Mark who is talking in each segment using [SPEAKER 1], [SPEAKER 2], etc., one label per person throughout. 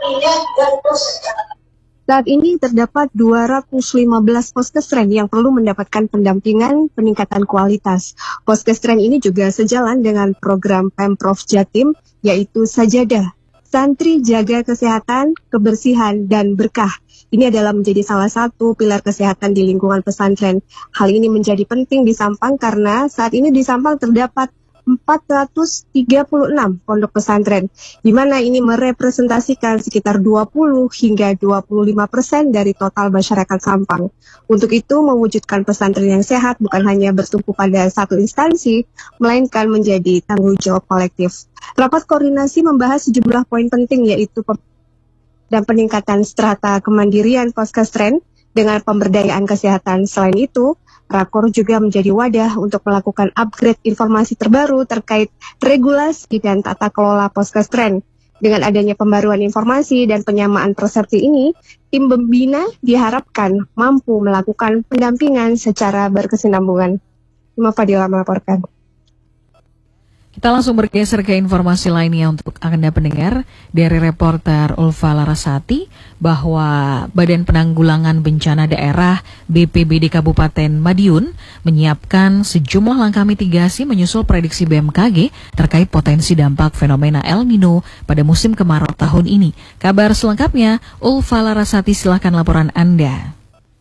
[SPEAKER 1] Saat ini terdapat 215 poskestren yang perlu mendapatkan pendampingan peningkatan kualitas. Poskestren ini juga sejalan dengan program Pemprov Jatim, yaitu Sajadah, Santri Jaga Kesehatan, Kebersihan, dan Berkah. Ini adalah menjadi salah satu pilar kesehatan di lingkungan pesantren. Hal ini menjadi penting di Sampang karena saat ini di Sampang terdapat 436 pondok pesantren, di mana ini merepresentasikan sekitar 20 hingga 25% dari total masyarakat Sampang. Untuk itu, mewujudkan pesantren yang sehat bukan hanya bertumpu pada satu instansi, melainkan menjadi tanggung jawab kolektif. Rapat koordinasi membahas sejumlah poin penting, yaitu dan peningkatan strata kemandirian poskestren dengan pemberdayaan kesehatan. Selain itu, Rakor juga menjadi wadah untuk melakukan upgrade informasi terbaru terkait regulasi dan tata kelola poskestren. Dengan adanya pembaruan informasi dan penyamaan persepsi ini, tim pembina diharapkan mampu melakukan pendampingan secara berkesinambungan. Ima Fadila melaporkan.
[SPEAKER 2] Kita langsung bergeser ke informasi lainnya untuk Anda pendengar dari reporter Ulfa Larasati bahwa Badan Penanggulangan Bencana Daerah BPBD Kabupaten Madiun menyiapkan sejumlah langkah mitigasi menyusul prediksi BMKG terkait potensi dampak fenomena El Nino pada musim kemarau tahun ini. Kabar selengkapnya, Ulfa Larasati, silahkan laporan Anda.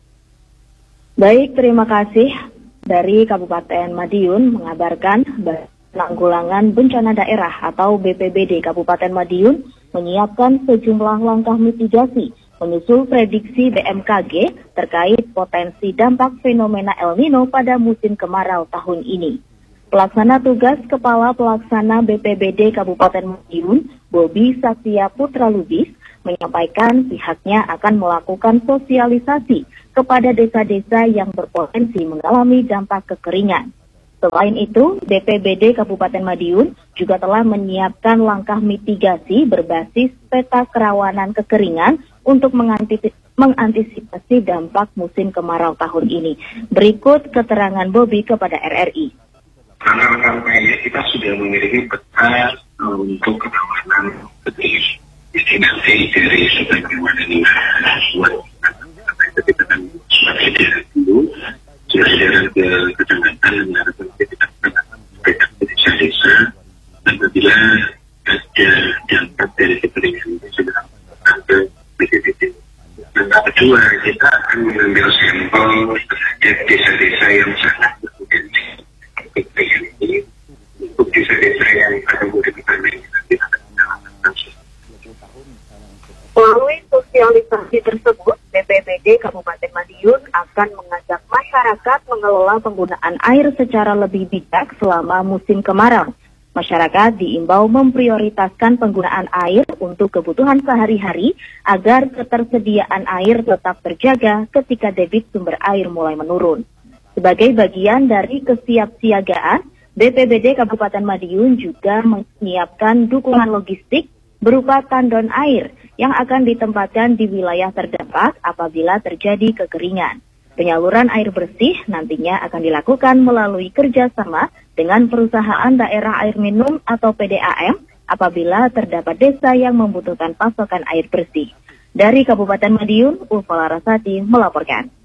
[SPEAKER 3] Baik, terima kasih. Dari Kabupaten Madiun mengabarkan Penanggulangan Bencana Daerah atau BPBD Kabupaten Madiun menyiapkan sejumlah langkah mitigasi menyusul prediksi BMKG terkait potensi dampak fenomena El Nino pada musim kemarau tahun ini. Pelaksana tugas Kepala Pelaksana BPBD Kabupaten Madiun, Bobi Satya Putra Lubis, menyampaikan pihaknya akan melakukan sosialisasi kepada desa-desa yang berpotensi mengalami dampak kekeringan. Selain itu, BPBD Kabupaten Madiun juga telah menyiapkan langkah mitigasi berbasis peta kerawanan kekeringan untuk mengantisipasi dampak musim kemarau tahun ini. Berikut keterangan Bobi kepada RRI.
[SPEAKER 4] Karena kita sudah memiliki peta untuk kerawanan destinasi dari sebagian buat kita kan sebagai daerah dulu sudah daerah ke kecamatan dan harapan kita akan ke desa-desa apabila ada dampak dari kekeringan itu sudah ada BPBD. Dan kedua, kita akan mengambil sampel dari desa-desa yang sangat berpotensi kekeringan ini untuk desa-desa yang ada Bodetabek nanti akan melakukan.
[SPEAKER 3] Melalui sosialisasi tersebut, BPBD Kabupaten Madiun akan mengajak masyarakat mengelola penggunaan air secara lebih bijak selama musim kemarau. Masyarakat diimbau memprioritaskan penggunaan air untuk kebutuhan sehari-hari agar ketersediaan air tetap terjaga ketika debit sumber air mulai menurun. Sebagai bagian dari kesiapsiagaan, BPBD Kabupaten Madiun juga menyiapkan dukungan logistik berupa tandon air yang akan ditempatkan di wilayah terdampak apabila terjadi kekeringan. Penyaluran air bersih nantinya akan dilakukan melalui kerjasama dengan perusahaan daerah air minum atau PDAM apabila terdapat desa yang membutuhkan pasokan air bersih. Dari Kabupaten Madiun, Ulfa Larasati melaporkan.